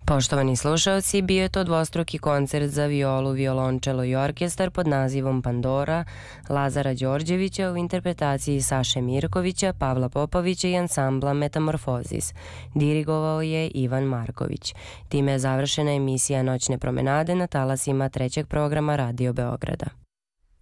Poštovani slušalci, bio je to dvostruki koncert za violu, violončelo i orkestar pod nazivom Pandora Lazara Đorđevića u interpretaciji Saše Mirkovića, Pavla Popovića i ansambla Metamorfozis. Dirigovao je Ivan Marković. Time je završena emisija Noćne promenade na talasima trećeg programa Radio Beograda.